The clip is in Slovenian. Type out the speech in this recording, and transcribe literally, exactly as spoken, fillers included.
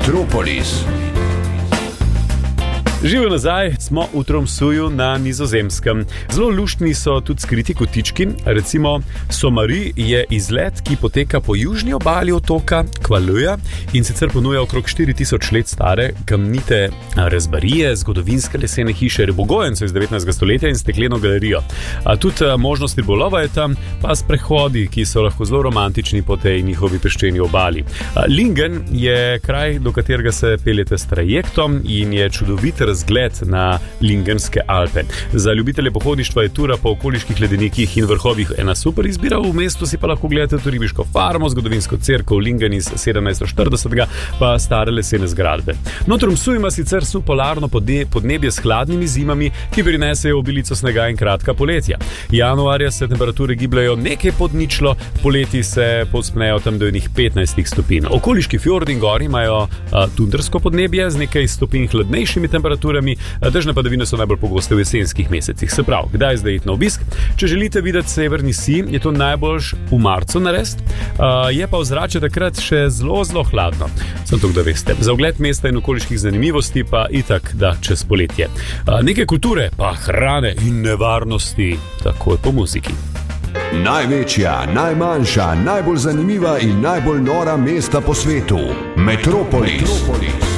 Metropolis. Živijo nazaj, smo v Tromsuju na Nizozemskem. Zelo luštni so tudi skriti kotički. Recimo Somari je izlet, ki poteka po južni obali otoka Kvaløya in sicer ponuja okrog štiri tisoč let stare kamnite rezbarije, zgodovinske lesene hiše, ribogojence iz devetnajstega stoletja in stekleno galerijo. A tudi možnost ribolova je tam, pa sprehodi, ki so lahko zelo romantični po tej njihovi peščeni obali. Lingen je kraj, do katerega se peljete s trajektom in je čudovit razgled na Lingenske Alpe. Za ljubitelje pohodništva je tura po okoliških ledenikih in vrhovih ena super izbira, v mestu si pa lahko gledate tudi ribiško farmo, zgodovinsko cerkev Lingen iz sedemnajststo štiridesetega, pa stare lesene zgradbe. No, Tromsø ima sicer subpolarno podnebje s hladnimi zimami, ki prinesejo obilico snega in kratka poletja. Januarja se temperature gibljajo nekaj pod ničlo, poleti se povzpnejo tam do enih petnajst stopinj. Okoliški fjordi in gori imajo a, tundrsko podnebje z nekaj stopinj hladnejšimi temperaturami. Dežne padavine so najbolj pogoste v jesenskih mesecih. Se pravi, kdaj zdaj iti na obisk? Če želite videti severni sij, je to najboljš v marcu narediti, uh, je pa ozračje takrat še zelo, zelo hladno. Sem to, da veste. Za ogled mesta in okoliških zanimivosti pa itak, da čez poletje. Uh, nekaj kulture, pa hrane in nevarnosti, takoj po muziki. Največja, najmanjša, najbolj zanimiva in najbolj nora mesta po svetu. Metropolis. Metropolis.